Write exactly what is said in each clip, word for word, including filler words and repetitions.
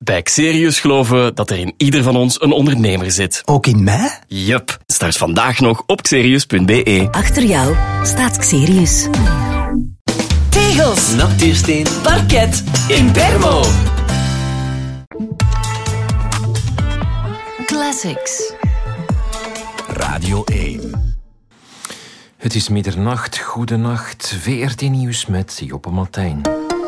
Bij Xerius geloven we dat er in ieder van ons een ondernemer zit. Ook in mij? Yup. Start vandaag nog op xerius punt b e. Achter jou staat Xerius. Tegels, natuursteen, parket, Impermo. Classics. Radio één. Het is middernacht, goedenacht, V R T Nieuws met Joppe Martijn.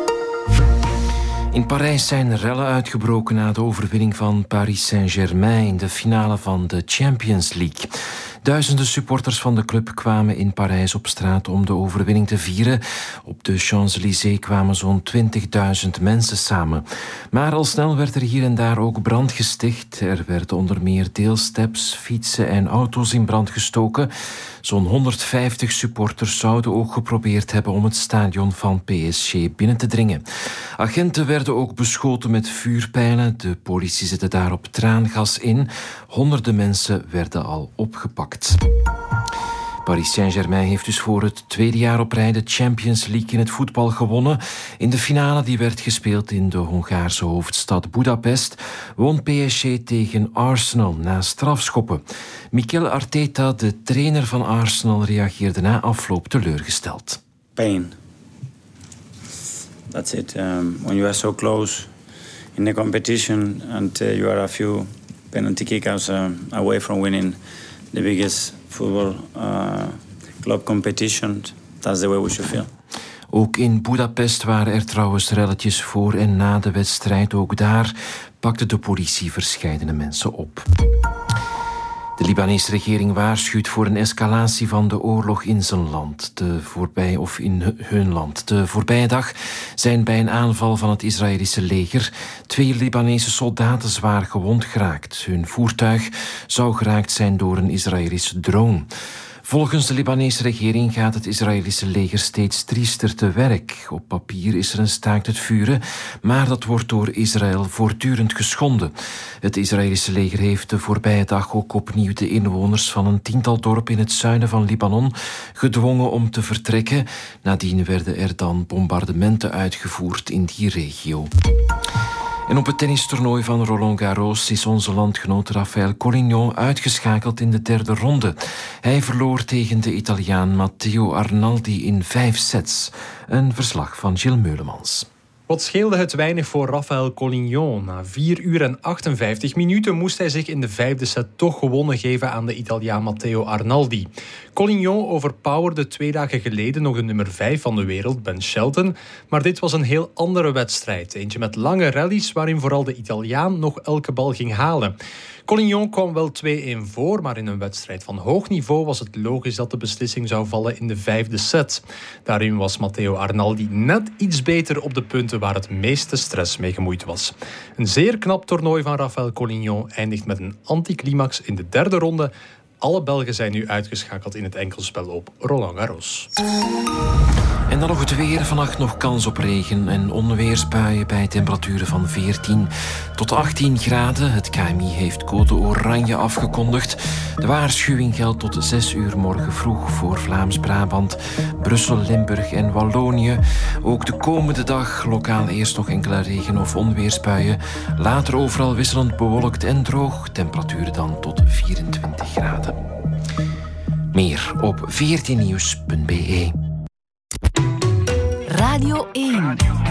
In Parijs zijn rellen uitgebroken na de overwinning van Paris Saint-Germain in de finale van de Champions League. Duizenden supporters van de club kwamen in Parijs op straat om de overwinning te vieren. Op de Champs-Élysées kwamen zo'n twintigduizend mensen samen. Maar al snel werd er hier en daar ook brand gesticht. Er werden onder meer deelsteps, fietsen en auto's in brand gestoken. Zo'n honderdvijftig supporters zouden ook geprobeerd hebben om het stadion van P S G binnen te dringen. Agenten werden ook beschoten met vuurpijlen. De politie zette daarop traangas in. Honderden mensen werden al opgepakt. Paris Saint-Germain heeft dus voor het tweede jaar op rij de Champions League in het voetbal gewonnen. In de finale, die werd gespeeld in de Hongaarse hoofdstad Budapest, won P S G tegen Arsenal na strafschoppen. Mikel Arteta, de trainer van Arsenal, reageerde na afloop teleurgesteld. Pain. That's it. Um, when you are so close in the competition and uh, you are a few penalty kickouts uh, away from winning the biggest football uh, club competition, that's the way we should feel. Ook in Budapest waren er trouwens relletjes voor en na de wedstrijd. Ook daar pakte de politie verscheidene mensen op. De Libanese regering waarschuwt voor een escalatie van de oorlog in zijn land, de voorbij, of in hun land. De voorbije dag zijn bij een aanval van het Israëlische leger twee Libanese soldaten zwaar gewond geraakt. Hun voertuig zou geraakt zijn door een Israëlische drone. Volgens de Libanese regering gaat het Israëlische leger steeds triester te werk. Op papier is er een staakt het vuren, maar dat wordt door Israël voortdurend geschonden. Het Israëlische leger heeft de voorbije dag ook opnieuw de inwoners van een tiental dorpen in het zuiden van Libanon gedwongen om te vertrekken. Nadien werden er dan bombardementen uitgevoerd in die regio. En op het tennistoernooi van Roland Garros is onze landgenoot Rafael Collignon uitgeschakeld in de derde ronde. Hij verloor tegen de Italiaan Matteo Arnaldi in vijf sets. Een verslag van Gilles Meulemans. Wat scheelde het weinig voor Rafael Collignon? Na vier uur en achtenvijftig minuten moest hij zich in de vijfde set toch gewonnen geven aan de Italiaan Matteo Arnaldi. Collignon overpowerde twee dagen geleden nog de nummer vijf van de wereld, Ben Shelton. Maar dit was een heel andere wedstrijd. Eentje met lange rallies waarin vooral de Italiaan nog elke bal ging halen. Collignon kwam wel twee-een voor, maar in een wedstrijd van hoog niveau was het logisch dat de beslissing zou vallen in de vijfde set. Daarin was Matteo Arnaldi net iets beter op de punten waar het meeste stress mee gemoeid was. Een zeer knap toernooi van Rafael Collignon eindigt met een anticlimax in de derde ronde. Alle Belgen zijn nu uitgeschakeld in het enkelspel op Roland Garros. En dan nog het weer. Vannacht nog kans op regen en onweersbuien bij temperaturen van veertien tot achttien graden. Het K M I heeft code oranje afgekondigd. De waarschuwing geldt tot zes uur morgen vroeg voor Vlaams-Brabant, Brussel, Limburg en Wallonië. Ook de komende dag lokaal eerst nog enkele regen- of onweersbuien. Later overal wisselend bewolkt en droog. Temperaturen dan tot vierentwintig graden. Meer op v r t nieuws punt b e. Radio één.